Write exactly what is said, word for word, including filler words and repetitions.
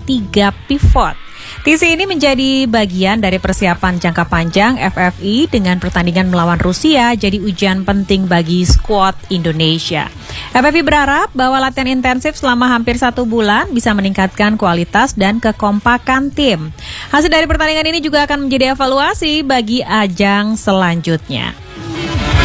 tiga pivot. T C ini menjadi bagian dari persiapan jangka panjang F F I dengan pertandingan melawan Rusia jadi ujian penting bagi skuad Indonesia. F F I berharap bahwa latihan intensif selama hampir satu bulan bisa meningkatkan kualitas dan kekompakan tim. Hasil dari pertandingan ini juga akan menjadi evaluasi bagi ajang selanjutnya.